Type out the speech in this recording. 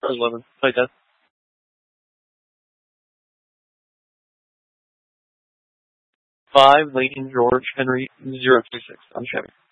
11. Play dead. 5, Leighton George Henry 026 on Chevy.